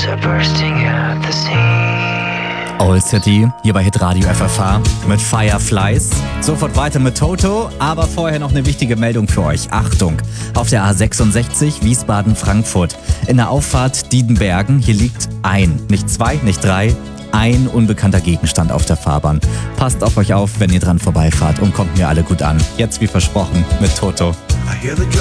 are bursting at the seams. Old City, hier bei Hitradio FFH mit Fireflies. Sofort weiter mit Toto, aber vorher noch eine wichtige Meldung für euch. Achtung, auf der A66 Wiesbaden-Frankfurt. In der Auffahrt Diedenbergen, hier liegt nicht 2, nicht 3, ein unbekannter Gegenstand auf der Fahrbahn. Passt auf euch auf, wenn ihr dran vorbeifahrt und kommt mir alle gut an. Jetzt wie versprochen mit Toto.